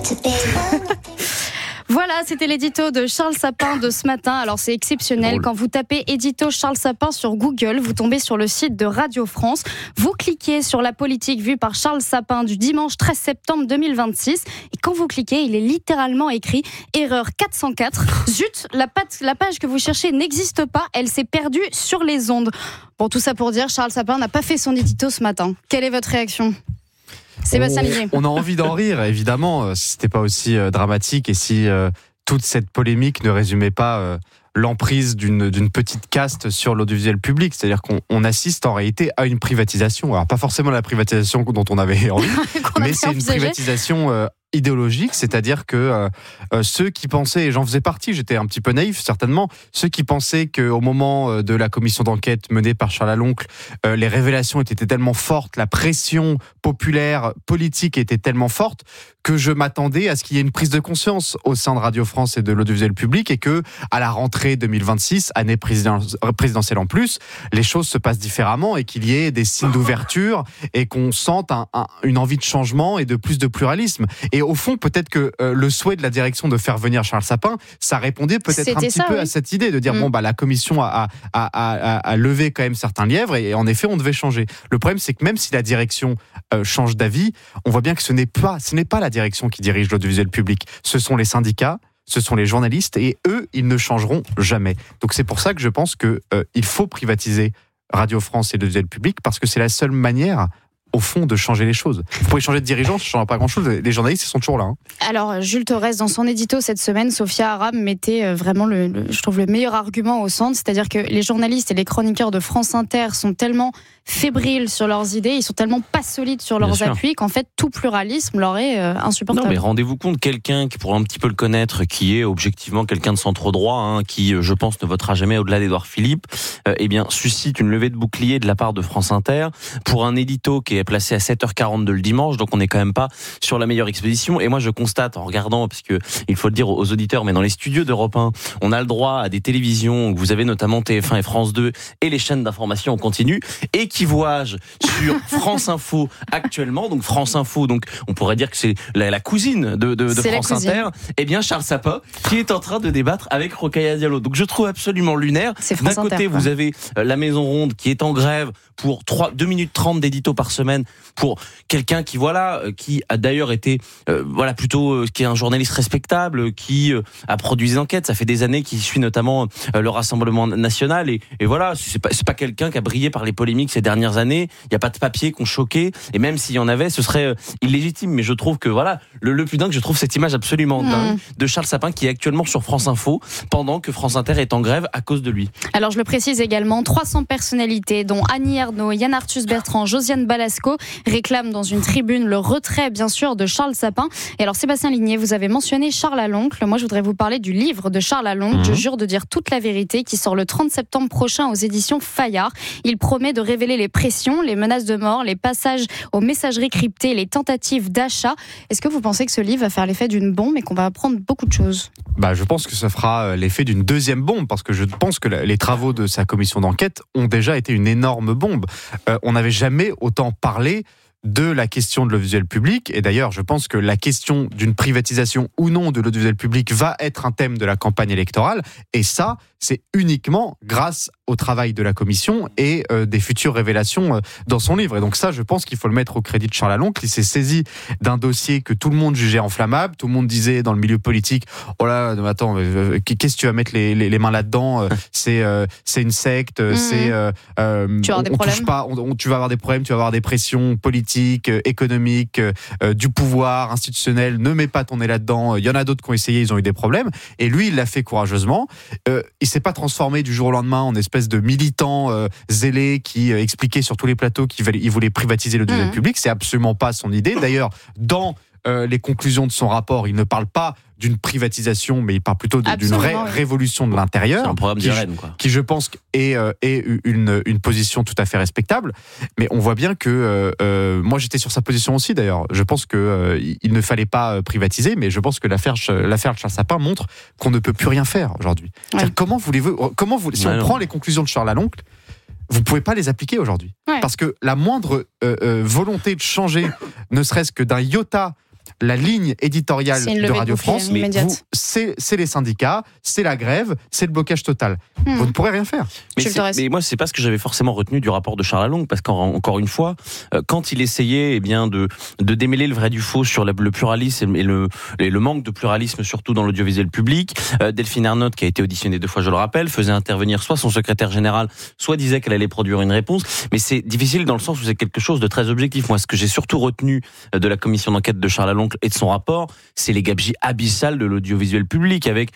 Voilà, c'était l'édito de Charles Sapin de ce matin. Alors c'est exceptionnel, quand vous tapez édito Charles Sapin sur Google, vous tombez sur le site de Radio France. Vous cliquez sur la politique vue par Charles Sapin du dimanche 13 septembre 2026. Et quand vous cliquez, il est littéralement écrit erreur 404. Zut, la page que vous cherchez n'existe pas, elle s'est perdue sur les ondes. Bon, tout ça pour dire, Charles Sapin n'a pas fait son édito ce matin. Quelle est votre réaction ? Sébastien Ligier. On a envie d'en rire, évidemment, si c'était pas aussi dramatique et si toute cette polémique ne résumait pas l'emprise d'une petite caste sur l'audiovisuel public. C'est-à-dire qu'on assiste en réalité à une privatisation. Alors pas forcément la privatisation dont on avait envie, mais c'est une privatisation idéologique, c'est-à-dire que ceux qui pensaient, et j'en faisais partie, j'étais un petit peu naïf certainement, ceux qui pensaient qu'au moment de la commission d'enquête menée par Charles Aloncle, les révélations étaient tellement fortes, la pression populaire, politique était tellement forte que je m'attendais à ce qu'il y ait une prise de conscience au sein de Radio France et de l'audiovisuel public et que, à la rentrée 2026, année présidentielle en plus, les choses se passent différemment et qu'il y ait des signes d'ouverture et qu'on sente une envie de changement et de plus de pluralisme. Et au fond, peut-être que le souhait de la direction de faire venir Charles Sapin, ça répondait peut-être un petit peu à cette idée de dire la commission a levé quand même certains lièvres et en effet, on devait changer. Le problème, c'est que même si la direction change d'avis, on voit bien que ce n'est pas la direction qui dirige l'audiovisuel public. Ce sont les syndicats, ce sont les journalistes et eux, ils ne changeront jamais. Donc c'est pour ça que je pense qu'il faut privatiser Radio France et l'audiovisuel public parce que c'est la seule manière au fond de changer les choses. Vous pouvez changer de dirigeant, ça ne changera pas grand-chose. Les journalistes, ils sont toujours là. Alors, Jules Torres, dans son édito cette semaine, Sophia Aram mettait vraiment, je trouve, le meilleur argument au centre, c'est-à-dire que les journalistes et les chroniqueurs de France Inter sont tellement fébriles sur leurs idées, ils sont tellement pas solides sur leurs appuis qu'en fait, tout pluralisme leur est insupportable. Non, mais rendez-vous compte, quelqu'un qui, pour un petit peu le connaître, qui est objectivement quelqu'un de centre droit, qui, je pense, ne votera jamais au-delà d'Édouard Philippe, suscite une levée de bouclier de la part de France Inter pour un édito qui est placé à 7h42 le dimanche, donc on n'est quand même pas sur la meilleure exposition. Et moi, je constate en regardant, parce que il faut le dire aux auditeurs, mais dans les studios d'Europe 1, on a le droit à des télévisions, vous avez notamment TF1 et France 2 et les chaînes d'information en continu, et qui voyagent sur France Info actuellement. Donc France Info, donc on pourrait dire que c'est la cousine de France Inter. Eh bien, Charles Sapin qui est en train de débattre avec Rokhaya Diallo. Donc je trouve absolument lunaire. D'un côté, vous avez la Maison Ronde qui est en grève pour 2 minutes 30 d'édito par semaine pour quelqu'un qui a d'ailleurs été qui est un journaliste respectable, qui a produit des enquêtes. Ça fait des années qu'il suit notamment le Rassemblement national et voilà, c'est pas quelqu'un qui a brillé par les polémiques ces dernières années. Il y a pas de papiers qui ont choqué et même s'il y en avait, ce serait illégitime. Mais je trouve que le plus dingue, je trouve cette image absolument dingue de Charles Sapin qui est actuellement sur France Info pendant que France Inter est en grève à cause de lui. Alors je le précise également, 300 personnalités dont Annie Ernaux, Yann Arthus Bertrand, Josiane Balasco réclament dans une tribune le retrait bien sûr de Charles Sapin. Et alors Sébastien Ligier, vous avez mentionné Charles Aloncle. Moi je voudrais vous parler du livre de Charles Aloncle, Je jure de dire toute la vérité, qui sort le 30 septembre prochain aux éditions Fayard. Il promet de révéler les pressions, les menaces de mort, les passages aux messageries cryptées, les tentatives d'achat. Est-ce que vous pensez que ce livre va faire l'effet d'une bombe et qu'on va apprendre beaucoup de choses ? Je pense que ça fera l'effet d'une deuxième bombe parce que je pense que les travaux de sa commission d'enquête ont déjà été une énorme bombe. On n'avait jamais autant parlé de la question de l'audiovisuel public. Et d'ailleurs, je pense que la question d'une privatisation ou non de l'audiovisuel public va être un thème de la campagne électorale. Et ça, c'est uniquement grâce au travail de la commission et des futures révélations dans son livre. Et donc ça, je pense qu'il faut le mettre au crédit de Charles Aloncle. Il s'est saisi d'un dossier que tout le monde jugeait inflammable. Tout le monde disait dans le milieu politique, oh là, attends, qu'est-ce que tu vas mettre les mains là-dedans ? C'est une secte, tu vas avoir des problèmes. Tu vas avoir des problèmes, tu vas avoir des pressions politiques, économiques, du pouvoir institutionnel. Ne mets pas ton nez là-dedans. Il y en a d'autres qui ont essayé, ils ont eu des problèmes. Et lui, il l'a fait courageusement. Il s'est pas transformé du jour au lendemain en espèce de militant zélé qui expliquait sur tous les plateaux qu'il voulait privatiser le domaine public. C'est absolument pas son idée. D'ailleurs, dans les conclusions de son rapport, il ne parle pas d'une privatisation, mais il parle plutôt d'une révolution de l'intérieur. C'est un programme d'Irène, quoi. Qui, je pense, est une position tout à fait respectable. Mais on voit bien que moi, j'étais sur sa position aussi, d'ailleurs. Je pense qu'il ne fallait pas privatiser, mais je pense que l'affaire de Charles Sapin montre qu'on ne peut plus rien faire aujourd'hui. Ouais. Comment voulez-vous, si on prend les conclusions de Charles Aloncle, vous ne pouvez pas les appliquer aujourd'hui. Ouais. Parce que la moindre volonté de changer, ne serait-ce que d'un iota, la ligne éditoriale de Radio France, c'est les syndicats, c'est la grève, c'est le blocage total. Vous ne pourrez rien faire. Mais moi, c'est pas ce que j'avais forcément retenu du rapport de Charles Lalonde, parce qu'encore une fois, quand il essayait de démêler le vrai du faux sur le pluralisme et le manque de pluralisme, surtout dans l'audiovisuel public, Delphine Ernotte, qui a été auditionnée 2 fois, je le rappelle, faisait intervenir soit son secrétaire général, soit disait qu'elle allait produire une réponse. Mais c'est difficile dans le sens où c'est quelque chose de très objectif. Moi, ce que j'ai surtout retenu de la commission d'enquête de Charles Lalonde et de son rapport, c'est les gabegies abyssales de l'audiovisuel public, avec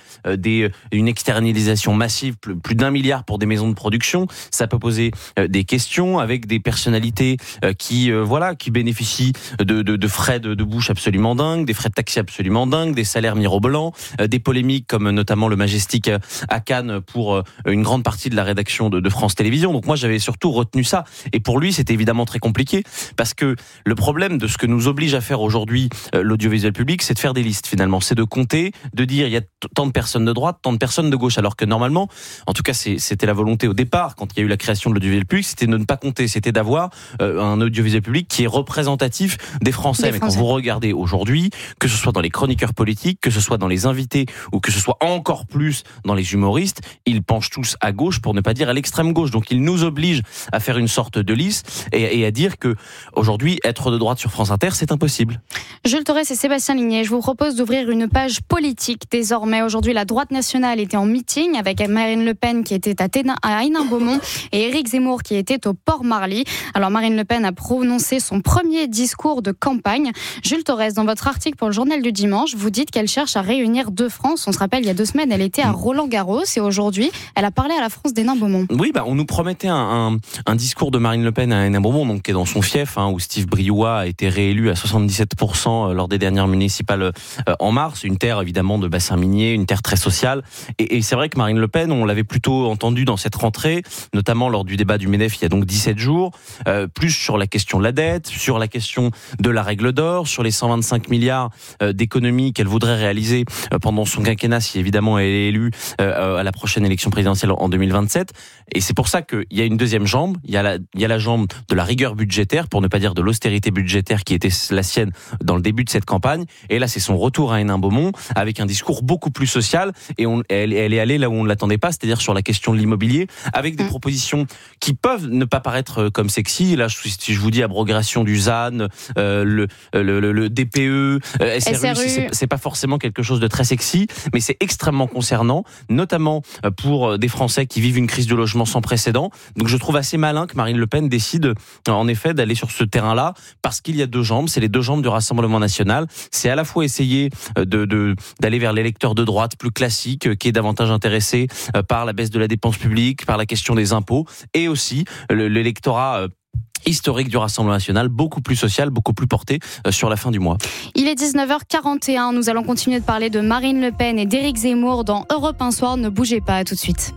une externalisation massive, plus d'1 milliard pour des maisons de production. Ça peut poser des questions, avec des personnalités qui bénéficient de frais de bouche absolument dingues, des frais de taxi absolument dingues, des salaires mirobolants, des polémiques comme notamment le Majestic à Cannes pour une grande partie de la rédaction de France Télévisions. Donc moi, j'avais surtout retenu ça. Et pour lui, c'était évidemment très compliqué, parce que le problème de ce que nous oblige à faire aujourd'hui l'audiovisuel public, c'est de faire des listes finalement. C'est de compter, de dire il y a tant de personnes de droite, tant de personnes de gauche, alors que normalement, en tout cas c'était la volonté au départ, quand il y a eu la création de l'audiovisuel public, c'était de ne pas compter, c'était d'avoir un audiovisuel public qui est représentatif des Français. Mais quand vous regardez aujourd'hui, que ce soit dans les chroniqueurs politiques, que ce soit dans les invités, ou que ce soit encore plus dans les humoristes, ils penchent tous à gauche, pour ne pas dire à l'extrême gauche. Donc ils nous obligent à faire une sorte de liste et à dire que aujourd'hui, être de droite sur France Inter, c'est impossible. Jules Torres et Sébastien Ligné, je vous propose d'ouvrir une page politique désormais. Aujourd'hui, la droite nationale était en meeting avec Marine Le Pen qui était à Hénin-Beaumont et Éric Zemmour qui était au Port-Marly. Alors Marine Le Pen a prononcé son premier discours de campagne. Jules Torres, dans votre article pour le Journal du Dimanche, vous dites qu'elle cherche à réunir 2 France. On se rappelle, il y a 2 semaines, elle était à Roland-Garros et aujourd'hui, elle a parlé à la France d'Hénin-Beaumont. Oui, on nous promettait un discours de Marine Le Pen à Hénin-Beaumont, donc qui est dans son fief, où Steve Briouat a été réélu à 77% lors des dernières municipales en mars. Une terre évidemment de bassin minier, une terre très sociale. Et c'est vrai que Marine Le Pen, on l'avait plutôt entendu dans cette rentrée, notamment lors du débat du MEDEF il y a donc 17 jours, plus sur la question de la dette, sur la question de la règle d'or, sur les 125 milliards d'économies qu'elle voudrait réaliser pendant son quinquennat, si évidemment elle est élue à la prochaine élection présidentielle en 2027. Et c'est pour ça qu'il y a une deuxième jambe, il y a la jambe de la rigueur budgétaire, pour ne pas dire de l'austérité budgétaire qui était la sienne dans le début de cette campagne. Et là, c'est son retour à Hénin-Beaumont avec un discours beaucoup plus social. Et elle est allée là où on ne l'attendait pas, c'est-à-dire sur la question de l'immobilier, avec des propositions qui peuvent ne pas paraître comme sexy. Là, si je vous dis abrogation du ZAN, le DPE, SRU, c'est pas forcément quelque chose de très sexy, mais c'est extrêmement concernant, notamment pour des Français qui vivent une crise de logement sans précédent. Donc je trouve assez malin que Marine Le Pen décide en effet d'aller sur ce terrain-là, parce qu'il y a 2 jambes, c'est les 2 jambes du Rassemblement national. C'est à la fois essayer d'aller vers l'électeur de droite plus classique, qui est davantage intéressé par la baisse de la dépense publique, par la question des impôts, et aussi l'électorat historique du Rassemblement national, beaucoup plus social, beaucoup plus porté sur la fin du mois. Il est 19h41, nous allons continuer de parler de Marine Le Pen et d'Éric Zemmour dans Europe 1 Soir. Ne bougez pas, à tout de suite.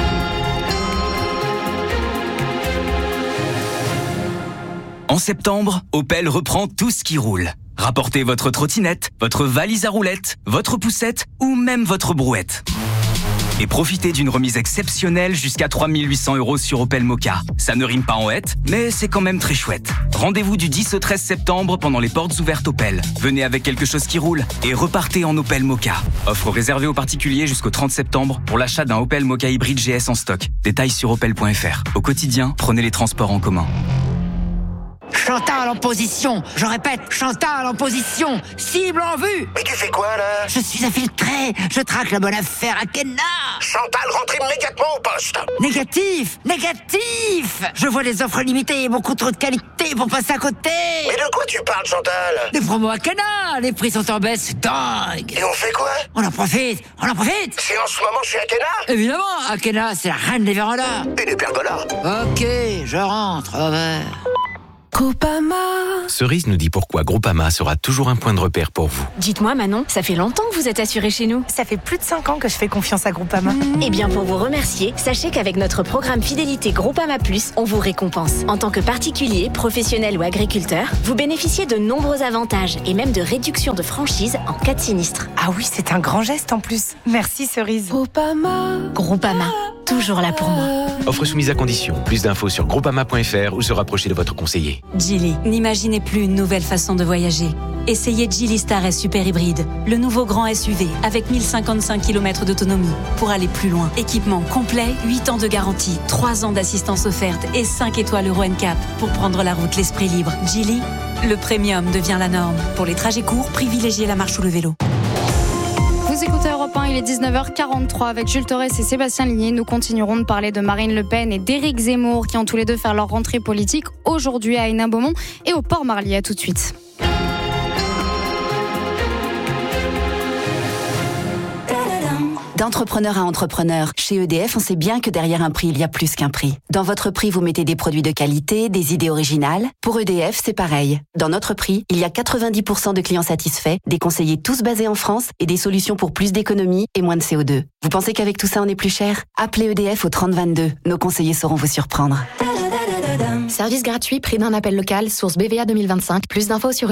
En septembre, Opel reprend tout ce qui roule. Rapportez votre trottinette, votre valise à roulettes, votre poussette ou même votre brouette. Et profitez d'une remise exceptionnelle jusqu'à 3 800 € sur Opel Mokka. Ça ne rime pas en hête, mais c'est quand même très chouette. Rendez-vous du 10 au 13 septembre pendant les portes ouvertes Opel. Venez avec quelque chose qui roule et repartez en Opel Mokka. Offre réservée aux particuliers jusqu'au 30 septembre pour l'achat d'un Opel Mokka hybride GS en stock. Détails sur opel.fr. Au quotidien, prenez les transports en commun. Chantal en position. Je répète, Chantal en position. Cible en vue. Mais tu fais quoi là? Je suis infiltré. Je traque la bonne affaire à Kenna. Chantal, rentre immédiatement au poste. Négatif. Je vois des offres limitées et beaucoup trop de qualité pour passer à côté. Mais de quoi tu parles, Chantal? Des promos à Kenna. Les prix sont en baisse, c'est dingue. Et on fait quoi? On en profite. C'est en ce moment chez Akena? Évidemment, Akena, c'est la reine des vérandas. Et des pergolas. Ok, je rentre, over. Groupama. Cerise nous dit pourquoi Groupama sera toujours un point de repère pour vous. Dites-moi Manon, ça fait longtemps que vous êtes assurée chez nous. Ça fait plus de 5 ans que je fais confiance à Groupama. Eh bien pour vous remercier, sachez qu'avec notre programme fidélité Groupama Plus, on vous récompense. En tant que particulier, professionnel ou agriculteur, vous bénéficiez de nombreux avantages et même de réductions de franchise en cas de sinistre. Ah oui, c'est un grand geste en plus. Merci Cerise. Groupama. toujours là pour moi. Offre soumise à condition. Plus d'infos sur groupama.fr ou se rapprocher de votre conseiller. Geely, n'imaginez plus une nouvelle façon de voyager. Essayez Geely Star S Super Hybride, le nouveau grand SUV avec 1055 km d'autonomie pour aller plus loin. Équipement complet, 8 ans de garantie, 3 ans d'assistance offerte et 5 étoiles Euro NCAP pour prendre la route l'esprit libre. Geely, le premium devient la norme. Pour les trajets courts, privilégiez la marche ou le vélo. Vous écoutez Europe 1, il est 19h43 avec Jules Torres et Sébastien Ligné. Nous continuerons de parler de Marine Le Pen et d'Éric Zemmour qui ont tous les deux fait leur rentrée politique aujourd'hui à Hénin-Beaumont et au Port-Marly. À tout de suite. D'entrepreneur à entrepreneur, chez EDF, on sait bien que derrière un prix, il y a plus qu'un prix. Dans votre prix, vous mettez des produits de qualité, des idées originales. Pour EDF, c'est pareil. Dans notre prix, il y a 90% de clients satisfaits, des conseillers tous basés en France et des solutions pour plus d'économie et moins de CO2. Vous pensez qu'avec tout ça, on est plus cher ? Appelez EDF au 3022. Nos conseillers sauront vous surprendre. Service gratuit, prix d'un appel local, source BVA 2025. Plus d'infos sur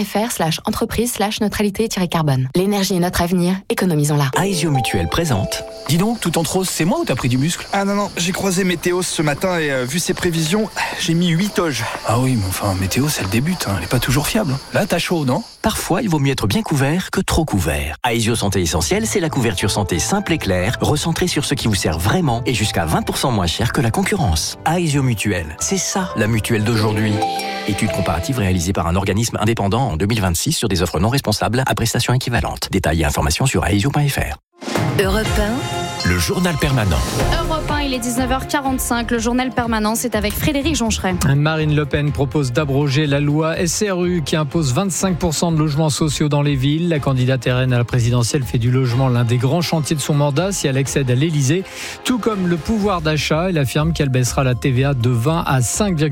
edf.fr/entreprise/neutralité-carbone. L'énergie est notre avenir, économisons-la. Aesio Mutuel présente. Dis donc, tout en rose, c'est moi ou t'as pris du muscle ? Ah non, j'ai croisé Météo ce matin et vu ses prévisions, j'ai mis 8 toges. Ah oui, mais enfin, Météo, c'est le début, elle est pas toujours fiable. Là, t'as chaud, non ? Parfois, il vaut mieux être bien couvert que trop couvert. Aesio Santé Essentielle, c'est la couverture santé simple et claire, recentrée sur ce qui vous sert vraiment et jusqu'à 20% moins cher que la concurrence. Aesio Mutuel, c'est ça la mutuelle d'aujourd'hui. Étude comparative réalisée par un organisme indépendant en 2026 sur des offres non responsables à prestations équivalentes. Détails et informations sur aesio.fr. Europe 1. Le journal permanent. Europe 1, il est 19h45. Le journal permanent, c'est avec Frédéric Joncheret. Marine Le Pen propose d'abroger la loi SRU qui impose 25% de logements sociaux dans les villes. La candidate RN à la présidentielle fait du logement l'un des grands chantiers de son mandat si elle accède à l'Élysée. Tout comme le pouvoir d'achat, elle affirme qu'elle baissera la TVA de 20 à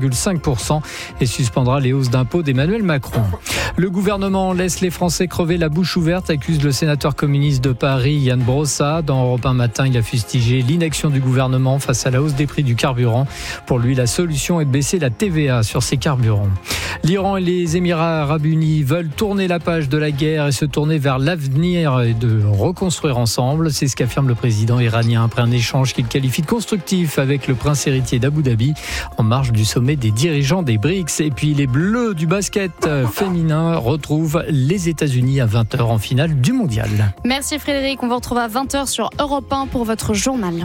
5,5% et suspendra les hausses d'impôts d'Emmanuel Macron. Le gouvernement laisse les Français crever la bouche ouverte, accuse le sénateur communiste de Paris, Yann Brossat. Dans Europe 1 matin, il a fustigé l'inaction du gouvernement face à la hausse des prix du carburant. Pour lui, la solution est de baisser la TVA sur ces carburants. L'Iran et les Émirats arabes unis veulent tourner la page de la guerre et se tourner vers l'avenir et de reconstruire ensemble. C'est ce qu'affirme le président iranien après un échange qu'il qualifie de constructif avec le prince héritier d'Abu Dhabi en marge du sommet des dirigeants des BRICS. Et puis les Bleus du basket féminin retrouvent les États-Unis à 20h en finale du mondial. Merci Frédéric, on vous retrouve à 20h sur Europe 1 pour votre journal.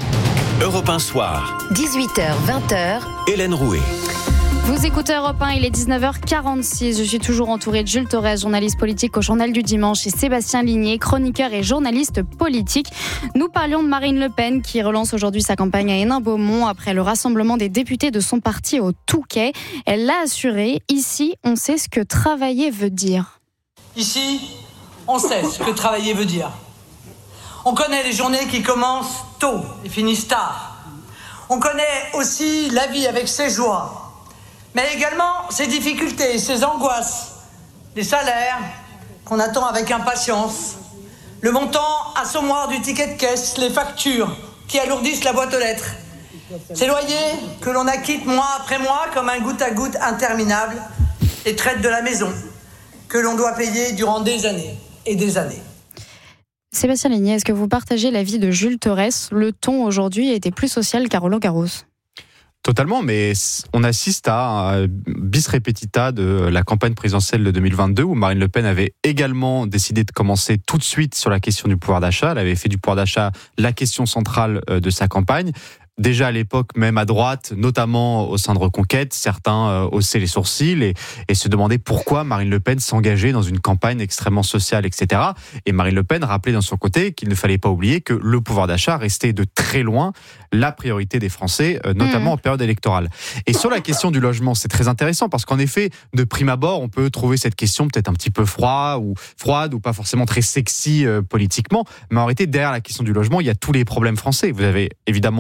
Europe 1 soir. 18h, 20h. Hélène Rouet. Vous écoutez Europe 1, il est 19h46. Je suis toujours entourée de Jules Torres, journaliste politique au Journal du Dimanche, et Sébastien Ligné, chroniqueur et journaliste politique. Nous parlions de Marine Le Pen qui relance aujourd'hui sa campagne à Hénin-Beaumont après le rassemblement des députés de son parti au Touquet. Elle l'a assuré, ici, on sait ce que travailler veut dire. Ici, on sait ce que travailler veut dire. On connaît les journées qui commencent tôt et finissent tard. On connaît aussi la vie avec ses joies, mais également ses difficultés, ses angoisses, les salaires qu'on attend avec impatience, le montant assommoir du ticket de caisse, les factures qui alourdissent la boîte aux lettres, ces loyers que l'on acquitte mois après mois comme un goutte à goutte interminable, les traites de la maison que l'on doit payer durant des années et des années. Sébastien Ligné, est-ce que vous partagez l'avis de Jules Torres ? Le ton aujourd'hui était plus social qu'à Roland-Garros. Totalement, mais on assiste à un bis repetita de la campagne présidentielle de 2022 où Marine Le Pen avait également décidé de commencer tout de suite sur la question du pouvoir d'achat. Elle avait fait du pouvoir d'achat la question centrale de sa campagne. Déjà à l'époque, même à droite, notamment au sein de Reconquête, certains haussaient les sourcils et se demandaient pourquoi Marine Le Pen s'engageait dans une campagne extrêmement sociale, etc. Et Marine Le Pen rappelait d'un son côté qu'il ne fallait pas oublier que le pouvoir d'achat restait de très loin la priorité des Français, notamment en période électorale. Et sur la question du logement, c'est très intéressant parce qu'en effet, de prime abord, on peut trouver cette question peut-être un petit peu froide ou pas forcément très sexy politiquement. Mais en réalité, derrière la question du logement, il y a tous les problèmes français. Vous avez évidemment le problème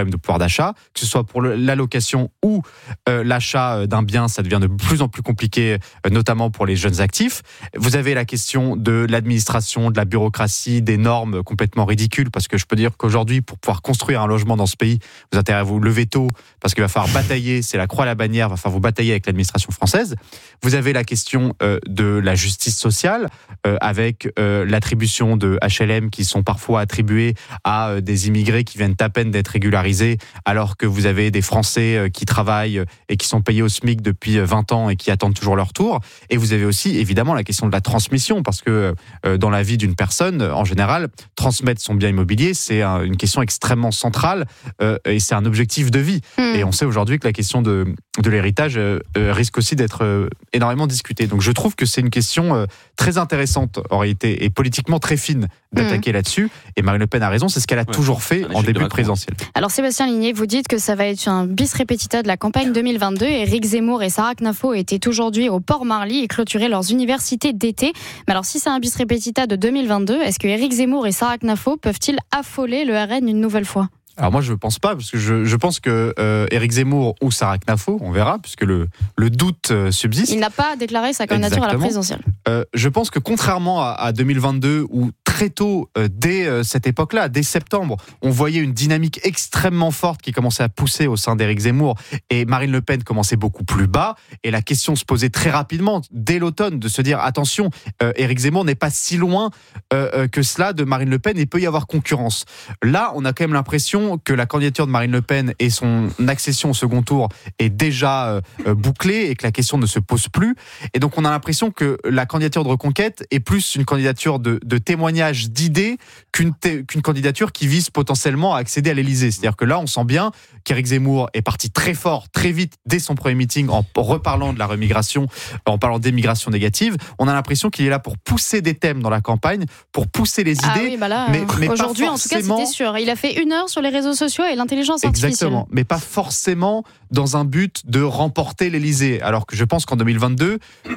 problème de pouvoir d'achat, que ce soit pour l'allocation ou l'achat d'un bien, ça devient de plus en plus compliqué, notamment pour les jeunes actifs. Vous avez la question de l'administration, de la bureaucratie, des normes complètement ridicules, parce que je peux dire qu'aujourd'hui, pour pouvoir construire un logement dans ce pays, vous intéressez à vous lever tôt, parce qu'il va falloir batailler, c'est la croix à la bannière, va falloir vous batailler avec l'administration française. Vous avez la question de la justice sociale, avec l'attribution de HLM qui sont parfois attribués à des immigrés qui viennent à peine d'être régularisés, alors que vous avez des Français qui travaillent et qui sont payés au SMIC depuis 20 ans et qui attendent toujours leur tour. Et vous avez aussi évidemment la question de la transmission, parce que dans la vie d'une personne, en général, transmettre son bien immobilier, c'est une question extrêmement centrale et c'est un objectif de vie. Et on sait aujourd'hui que la question de l'héritage risque aussi d'être énormément discutée. Donc je trouve que c'est une question très intéressante en réalité et politiquement très fine d'attaquer là-dessus. Et Marine Le Pen a raison, c'est ce qu'elle a toujours fait en début de présidentielle. Alors Sébastien Ligné, vous dites que ça va être un bis repetita de la campagne 2022. Éric Zemmour et Sarah Knafo étaient aujourd'hui au Port-Marly et clôturaient leurs universités d'été. Mais alors si c'est un bis repetita de 2022, est-ce que Éric Zemmour et Sarah Knafo peuvent-ils affoler le RN une nouvelle fois ? Alors moi je ne pense pas, parce que je pense que Éric Zemmour ou Sarah Knafo, on verra, puisque le doute subsiste. Il n'a pas déclaré sa candidature à la présidentielle. Je pense que contrairement à 2022, où très tôt, dès cette époque-là, dès septembre, on voyait une dynamique extrêmement forte qui commençait à pousser au sein d'Éric Zemmour, et Marine Le Pen commençait beaucoup plus bas, et la question se posait très rapidement, dès l'automne, de se dire attention, Éric Zemmour n'est pas si loin que cela de Marine Le Pen, et il peut y avoir concurrence. Là, on a quand même l'impression que la candidature de Marine Le Pen et son accession au second tour est déjà bouclée et que la question ne se pose plus. Et donc on a l'impression que la candidature de Reconquête est plus une candidature de témoignage d'idées qu'une candidature qui vise potentiellement à accéder à l'Élysée. C'est-à-dire que là, on sent bien qu'Éric Zemmour est parti très fort, très vite, dès son premier meeting, en reparlant de la remigration, en parlant d'émigration négative. On a l'impression qu'il est là pour pousser des thèmes dans la campagne, pour pousser les idées. Ah oui, bah là, mais aujourd'hui, pas en tout cas, forcément... c'était sûr. Il a fait 1 heure sur les réseaux sociaux et l'intelligence artificielle. Exactement, mais pas forcément dans un but de remporter l'Élysée. Alors que je pense qu'en 2022,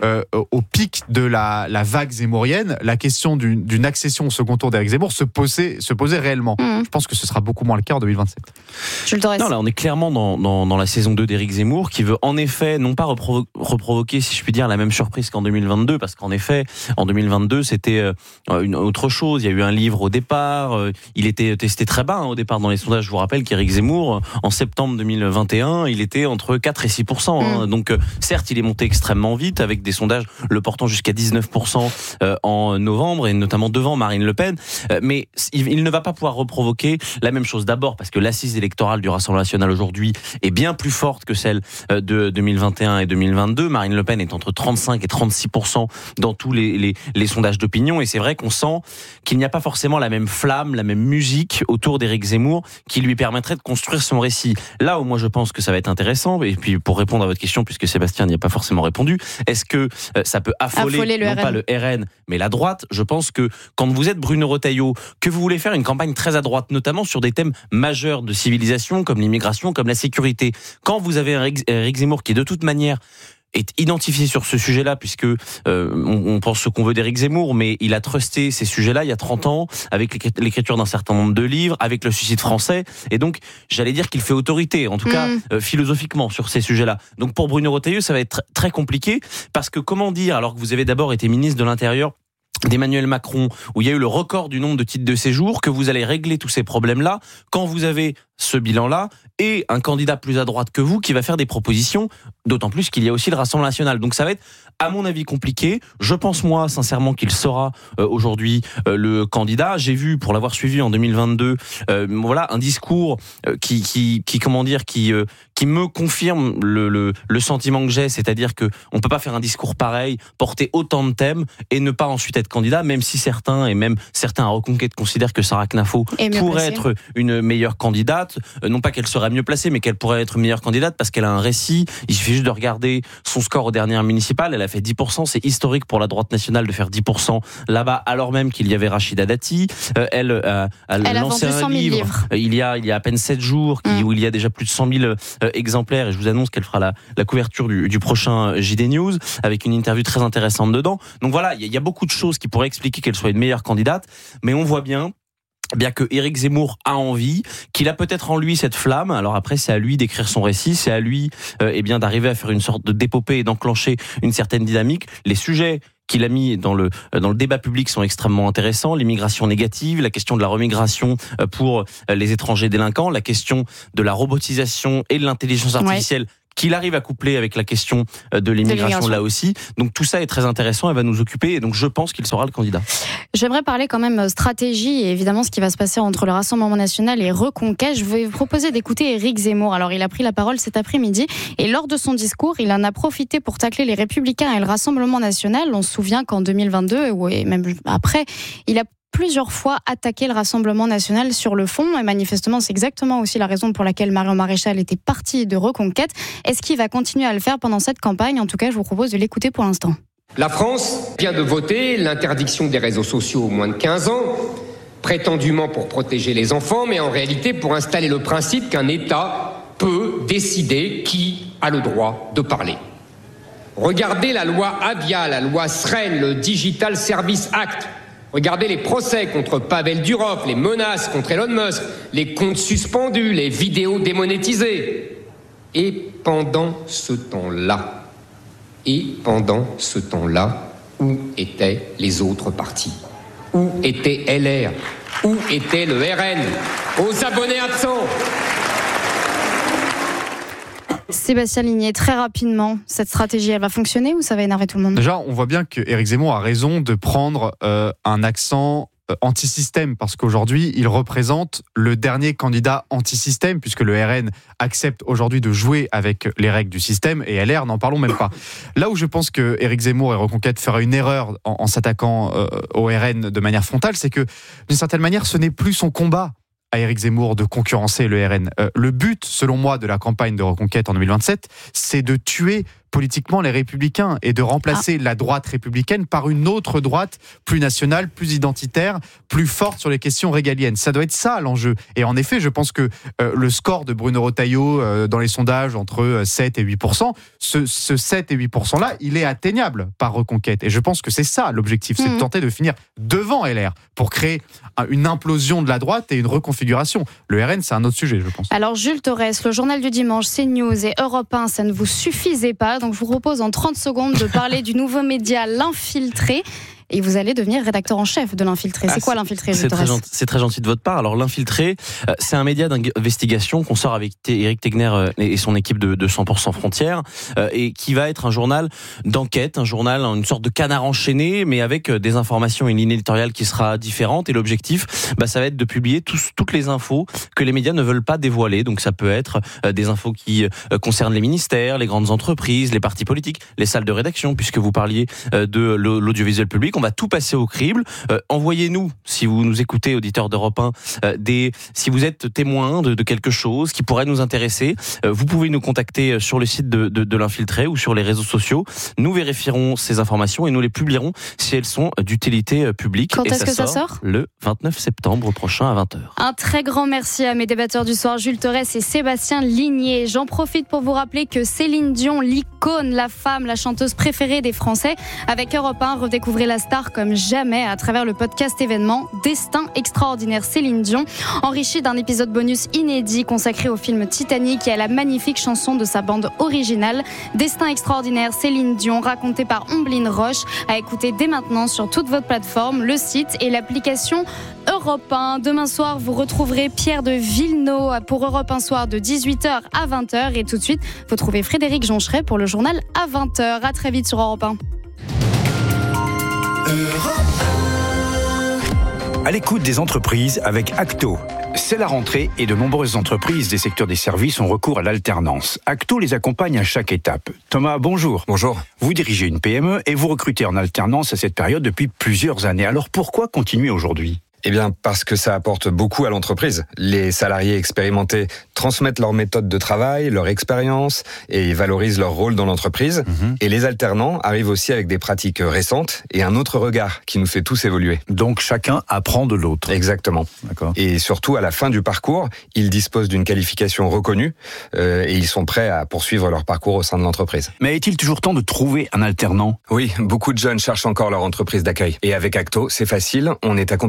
au pic de la vague zémourienne, la question d'une accession au second tour d'Éric Zemmour se posait réellement. Je pense que ce sera beaucoup moins le cas en 2027. Non, là, on est clairement dans la saison 2 d'Éric Zemmour, qui veut en effet, non pas reprovoquer, si je puis dire, la même surprise qu'en 2022, parce qu'en effet, en 2022, c'était une autre chose. Il y a eu un livre au départ, il était testé très bas au départ dans les sondages. Je vous rappelle qu'Éric Zemmour, en septembre 2021, il était entre 4 et 6%. Donc, certes, il est monté extrêmement vite, avec des sondages le portant jusqu'à 19% en novembre, et notamment devant Marine Le Pen. Mais il ne va pas pouvoir reprovoquer la même chose. D'abord, parce que l'assise électorale du Rassemblement national aujourd'hui est bien plus forte que celle de 2021 et 2022. Marine Le Pen est entre 35 et 36% dans tous les sondages d'opinion. Et c'est vrai qu'on sent qu'il n'y a pas forcément la même flamme, la même musique autour d'Éric Zemmour qui lui permettrait de construire son récit. Là où moi je pense que ça va être intéressant, et puis pour répondre à votre question, puisque Sébastien n'y a pas forcément répondu, est-ce que ça peut affoler non pas le RN, mais la droite? Je pense que quand vous êtes Bruno Retailleau, que vous voulez faire une campagne très à droite, notamment sur des thèmes majeurs de civilisation, comme l'immigration, comme la sécurité, quand vous avez Éric Zemmour qui de toute manière est identifié sur ce sujet-là, puisque on pense ce qu'on veut d'Éric Zemmour, mais il a trusté ces sujets-là il y a 30 ans, avec l'écriture d'un certain nombre de livres, avec le suicide français, et donc j'allais dire qu'il fait autorité, en tout cas philosophiquement, sur ces sujets-là. Donc pour Bruno Retailleau, ça va être très compliqué, parce que comment dire, alors que vous avez d'abord été ministre de l'Intérieur d'Emmanuel Macron, où il y a eu le record du nombre de titres de séjour, que vous allez régler tous ces problèmes-là, quand vous avez ce bilan-là, et un candidat plus à droite que vous qui va faire des propositions, d'autant plus qu'il y a aussi le Rassemblement national. Donc ça va être, à mon avis, compliqué. Je pense, moi, sincèrement, qu'il sera aujourd'hui le candidat. J'ai vu, pour l'avoir suivi en 2022, voilà, un discours qui me confirme le sentiment que j'ai, c'est-à-dire que on peut pas faire un discours pareil, porter autant de thèmes et ne pas ensuite être candidat, même si certains à Reconquête considèrent que Sarah Knafo pourrait être une meilleure candidate. Non pas qu'elle serait mieux placée, mais qu'elle pourrait être une meilleure candidate parce qu'elle a un récit. Il suffit juste de regarder son score aux dernières municipales. Elle a fait 10%. C'est historique pour la droite nationale de faire 10% là-bas, alors même qu'il y avait Rachida Dati. Elle a lancé un livre il y a à peine 7 jours où il y a déjà plus de 100 000 exemplaires, et je vous annonce qu'elle fera la couverture du prochain JD News avec une interview très intéressante dedans. Donc voilà, il y a beaucoup de choses qui pourraient expliquer qu'elle soit une meilleure candidate, mais on voit bien bien que Éric Zemmour a envie, qu'il a peut-être en lui cette flamme. Alors après, c'est à lui d'écrire son récit, c'est à lui bien d'arriver à faire une sorte d'épopée et d'enclencher une certaine dynamique. Les sujets qu'il a mis dans le débat public sont extrêmement intéressants. L'immigration négative, la question de la remigration pour les étrangers délinquants, la question de la robotisation et de l'intelligence artificielle. Qu'il arrive à coupler avec la question de l'immigration là aussi. Donc tout ça est très intéressant et va nous occuper. Et donc je pense qu'il sera le candidat. J'aimerais parler quand même stratégie et évidemment ce qui va se passer entre le Rassemblement national et Reconquête. Je vais vous proposer d'écouter Éric Zemmour. Alors il a pris la parole cet après-midi et lors de son discours, il en a profité pour tacler les Républicains et le Rassemblement national. On se souvient qu'en 2022, et même après, il a plusieurs fois attaqué le Rassemblement national sur le fond et manifestement c'est exactement aussi la raison pour laquelle Marion Maréchal était partie de Reconquête. Est-ce qu'il va continuer à le faire pendant cette campagne ? En tout cas, je vous propose de l'écouter pour l'instant. La France vient de voter l'interdiction des réseaux sociaux aux moins de 15 ans, prétendument pour protéger les enfants, mais en réalité pour installer le principe qu'un État peut décider qui a le droit de parler. Regardez la loi Avia, la loi SREN, le Digital Service Act. Regardez les procès contre Pavel Durov, les menaces contre Elon Musk, les comptes suspendus, les vidéos démonétisées. Et pendant ce temps-là, où étaient les autres partis ? Où était LR ? Où était le RN ? Aux abonnés absents ? Sébastien Ligné, très rapidement, cette stratégie, elle va fonctionner ou ça va énerver tout le monde ? Déjà, on voit bien que Éric Zemmour a raison de prendre un accent anti-système, parce qu'aujourd'hui, il représente le dernier candidat anti-système, puisque le RN accepte aujourd'hui de jouer avec les règles du système, et LR, n'en parlons même pas. Là où je pense que Éric Zemmour et Reconquête fera une erreur en s'attaquant au RN de manière frontale, c'est que, d'une certaine manière, ce n'est plus son combat à Éric Zemmour de concurrencer le RN. Le but, selon moi, de la campagne de Reconquête en 2027, c'est de tuer politiquement les Républicains et de remplacer la droite républicaine par une autre droite plus nationale, plus identitaire, plus forte sur les questions régaliennes. Ça doit être ça l'enjeu. Et en effet, je pense que le score de Bruno Retailleau dans les sondages entre 7 et 8%, ce 7 et 8%-là, il est atteignable par Reconquête. Et je pense que c'est ça l'objectif, c'est de tenter de finir devant LR pour créer une implosion de la droite et une reconfiguration. Le RN, c'est un autre sujet, je pense. Alors Jules Torres, le journal du dimanche, CNews et Europe 1, ça ne vous suffisait pas. Donc je vous propose en 30 secondes de parler du nouveau média L'Infiltré. Et vous allez devenir rédacteur en chef de L'Infiltré. C'est quoi L'Infiltré ? C'est très gentil de votre part. Alors L'Infiltré, c'est un média d'investigation qu'on sort avec Éric Tegner et son équipe de 100% Frontières, et qui va être un journal d'enquête, un journal, une sorte de canard enchaîné, mais avec des informations et une ligne éditoriale qui sera différente. Et l'objectif, ça va être de publier toutes les infos que les médias ne veulent pas dévoiler. Donc ça peut être des infos qui concernent les ministères, les grandes entreprises, les partis politiques, les salles de rédaction, puisque vous parliez de l'audiovisuel public. On va tout passer au crible. Envoyez-nous, si vous nous écoutez, auditeurs d'Europe 1, si vous êtes témoin de quelque chose qui pourrait nous intéresser, vous pouvez nous contacter sur le site de L'Infiltré ou sur les réseaux sociaux. Nous vérifierons ces informations et nous les publierons si elles sont d'utilité publique. Quand est-ce que ça sort ? Le 29 septembre prochain à 20h. Un très grand merci à mes débatteurs du soir, Jules Torres et Sébastien Ligné. J'en profite pour vous rappeler que Céline Dion, l'icône, la femme, la chanteuse préférée des Français, avec Europe 1, redécouvrez la star comme jamais à travers le podcast événement Destin extraordinaire Céline Dion, enrichi d'un épisode bonus inédit consacré au film Titanic et à la magnifique chanson de sa bande originale. Destin extraordinaire Céline Dion, raconté par Omblin Roche, à écouter dès maintenant sur toute votre plateforme, le site et l'application Europe 1. Demain soir, vous retrouverez Pierre de Villeneuve pour Europe 1 Soir de 18h à 20h. Et tout de suite, vous trouvez Frédéric Joncheret pour le journal à 20h. À très vite sur Europe 1. À l'écoute des entreprises avec Acto. C'est la rentrée et de nombreuses entreprises des secteurs des services ont recours à l'alternance. Acto les accompagne à chaque étape. Thomas, bonjour. Bonjour. Vous dirigez une PME et vous recrutez en alternance à cette période depuis plusieurs années. Alors pourquoi continuer aujourd'hui ? Eh bien, parce que ça apporte beaucoup à l'entreprise. Les salariés expérimentés transmettent leur méthode de travail, leur expérience et valorisent leur rôle dans l'entreprise. Et les alternants arrivent aussi avec des pratiques récentes et un autre regard qui nous fait tous évoluer. Donc chacun apprend de l'autre. Exactement. D'accord. Et surtout, à la fin du parcours, ils disposent d'une qualification reconnue et ils sont prêts à poursuivre leur parcours au sein de l'entreprise. Mais est-il toujours temps de trouver un alternant ? Oui, beaucoup de jeunes cherchent encore leur entreprise d'accueil. Et avec Acto, c'est facile, on est accompagné sur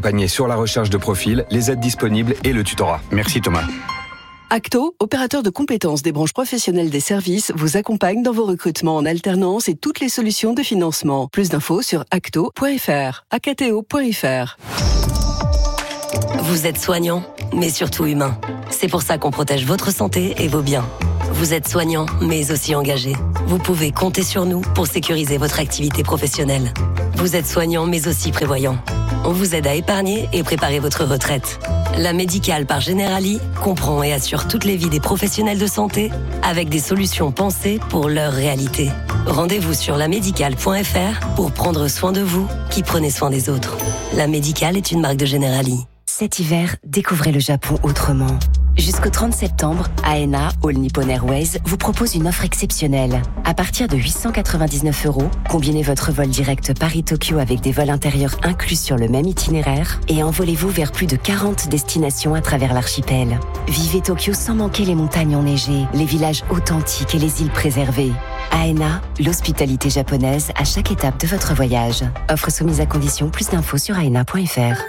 sur la recherche de profil, les aides disponibles et le tutorat. Merci Thomas. Acto, opérateur de compétences des branches professionnelles des services, vous accompagne dans vos recrutements en alternance et toutes les solutions de financement. Plus d'infos sur acto.fr, acto.fr. Vous êtes soignant, mais surtout humain. C'est pour ça qu'on protège votre santé et vos biens. Vous êtes soignant, mais aussi engagé. Vous pouvez compter sur nous pour sécuriser votre activité professionnelle. Vous êtes soignant, mais aussi prévoyant. On vous aide à épargner et préparer votre retraite. La Médicale par Generali comprend et assure toutes les vies des professionnels de santé avec des solutions pensées pour leur réalité. Rendez-vous sur lamédicale.fr pour prendre soin de vous qui prenez soin des autres. La Médicale est une marque de Generali. Cet hiver, découvrez le Japon autrement. Jusqu'au 30 septembre, ANA, All Nippon Airways, vous propose une offre exceptionnelle. À partir de 899 €, combinez votre vol direct Paris-Tokyo avec des vols intérieurs inclus sur le même itinéraire et envolez-vous vers plus de 40 destinations à travers l'archipel. Vivez Tokyo sans manquer les montagnes enneigées, les villages authentiques et les îles préservées. ANA, l'hospitalité japonaise à chaque étape de votre voyage. Offre soumise à condition, plus d'infos sur aena.fr.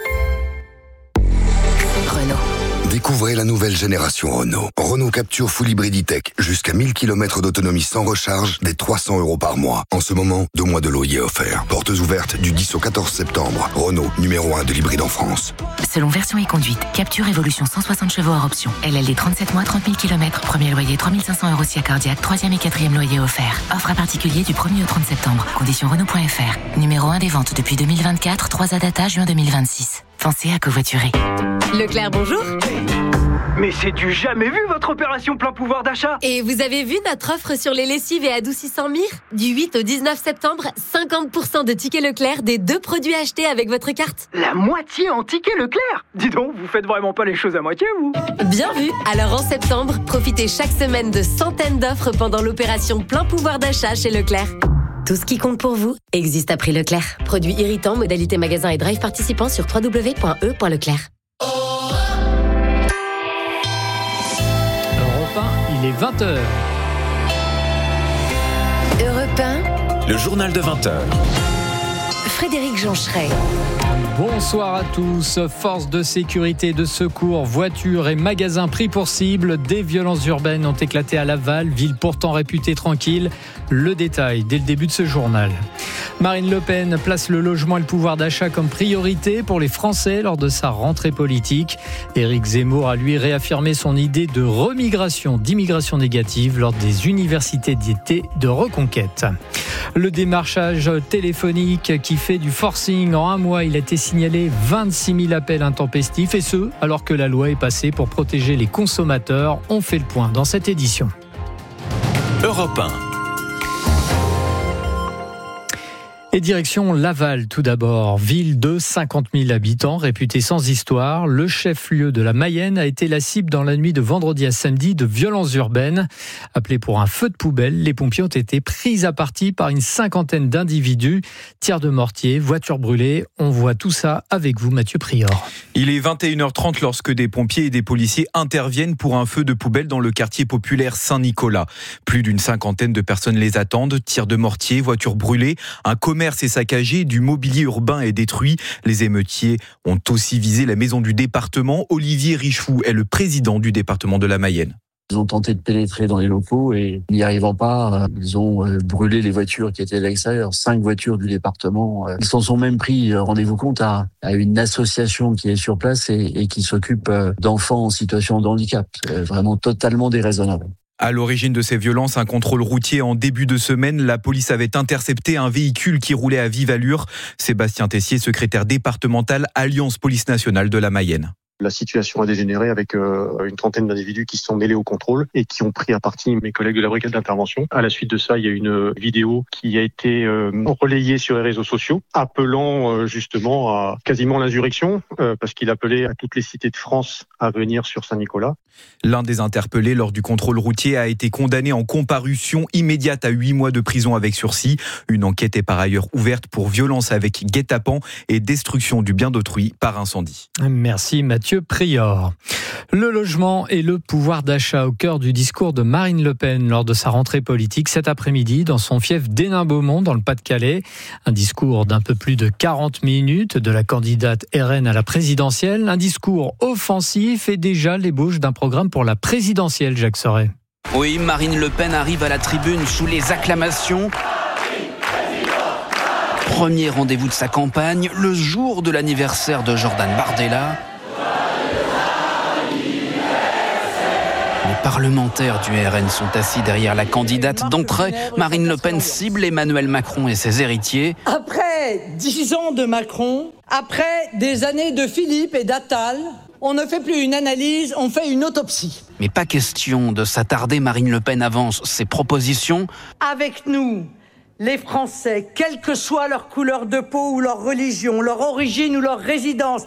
Découvrez la nouvelle génération Renault. Renault Capture Full Hybrid E-Tech. Jusqu'à 1000 km d'autonomie sans recharge, dès 300 € par mois. En ce moment, 2 mois de loyer offerts. Portes ouvertes du 10 au 14 septembre. Renault, numéro 1 de l'hybride en France. Selon version et conduite, Capture Evolution 160 chevaux hors option. LLD 37 mois, 30 000 km. Premier loyer 3500 € si accordiaque. 3e et 4e loyer offert. Offre à particulier du 1er au 30 septembre. Conditions Renault.fr. Numéro 1 des ventes depuis 2024, 3 à data juin 2026. Pensez à covoiturer. Leclerc, bonjour. Mais c'est du jamais vu votre opération plein pouvoir d'achat. Et vous avez vu notre offre sur les lessives et adoucissants Mire ? Du 8 au 19 septembre, 50% de tickets Leclerc des 2 produits achetés avec votre carte. La moitié en tickets Leclerc ? Dis donc, vous faites vraiment pas les choses à moitié, vous ? Bien vu. Alors en septembre, profitez chaque semaine de centaines d'offres pendant l'opération plein pouvoir d'achat chez Leclerc. Tout ce qui compte pour vous existe à prix Leclerc. Produits irritants, modalité magasin et drive participants sur www.e.leclerc. Il est 20h. Europe 1. Le journal de 20h. Frédéric Joncheret. Bonsoir à tous. Forces de sécurité, de secours, voitures et magasins pris pour cible. Des violences urbaines ont éclaté à Laval, ville pourtant réputée tranquille. Le détail dès le début de ce journal. Marine Le Pen place le logement et le pouvoir d'achat comme priorité pour les Français lors de sa rentrée politique. Éric Zemmour a lui réaffirmé son idée de remigration, d'immigration négative lors des universités d'été de reconquête. Le démarchage téléphonique qui fait du forcing en un mois, il a été signalé 26 000 appels intempestifs et ce, alors que la loi est passée pour protéger les consommateurs. On fait le point dans cette édition. Europe 1. Et direction Laval tout d'abord, ville de 50 000 habitants, réputée sans histoire. Le chef-lieu de la Mayenne a été la cible dans la nuit de vendredi à samedi de violences urbaines. Appelés pour un feu de poubelle, les pompiers ont été pris à partie par une cinquantaine d'individus. Tirs de mortier, voitures brûlées, on voit tout ça avec vous Mathieu Prior. Il est 21h30 lorsque des pompiers et des policiers interviennent pour un feu de poubelle dans le quartier populaire Saint-Nicolas. Plus d'une cinquantaine de personnes les attendent, tirs de mortier, voitures brûlées, un commerce est saccagé, du mobilier urbain est détruit. Les émeutiers ont aussi visé la maison du département. Olivier Richefou est le président du département de la Mayenne. Ils ont tenté de pénétrer dans les locaux et n'y arrivant pas, ils ont brûlé les voitures qui étaient à l'extérieur, 5 voitures du département. Ils s'en sont même pris, rendez-vous compte, à une association qui est sur place et qui s'occupe d'enfants en situation de handicap. C'est vraiment totalement déraisonnable. À l'origine de ces violences, un contrôle routier en début de semaine. La police avait intercepté un véhicule qui roulait à vive allure. Sébastien Tessier, secrétaire départemental Alliance Police Nationale de la Mayenne. La situation a dégénéré avec une trentaine d'individus qui se sont mêlés au contrôle et qui ont pris à partie mes collègues de la brigade d'intervention. À la suite de ça, il y a une vidéo qui a été relayée sur les réseaux sociaux, appelant justement à quasiment l'insurrection, parce qu'il appelait à toutes les cités de France à venir sur Saint-Nicolas. L'un des interpellés lors du contrôle routier a été condamné en comparution immédiate à 8 mois de prison avec sursis. Une enquête est par ailleurs ouverte pour violence avec guet-apens et destruction du bien d'autrui par incendie. Merci Mathieu. Mathieu Prior. Le logement et le pouvoir d'achat au cœur du discours de Marine Le Pen lors de sa rentrée politique cet après-midi dans son fief d'Hénin-Beaumont dans le Pas-de-Calais. Un discours d'un peu plus de 40 minutes de la candidate RN à la présidentielle. Un discours offensif et déjà l'ébauche d'un programme pour la présidentielle, Jacques Sorey. Oui, Marine Le Pen arrive à la tribune sous les acclamations. Premier rendez-vous de sa campagne, le jour de l'anniversaire de Jordan Bardella. Les parlementaires du RN sont assis derrière la candidate d'entrée. Marine Le Pen cible Emmanuel Macron et ses héritiers. Après 10 ans de Macron, après des années de Philippe et d'Attal, on ne fait plus une analyse, on fait une autopsie. Mais pas question de s'attarder, Marine Le Pen avance ses propositions. Avec nous, les Français, quelle que soit leur couleur de peau ou leur religion, leur origine ou leur résidence,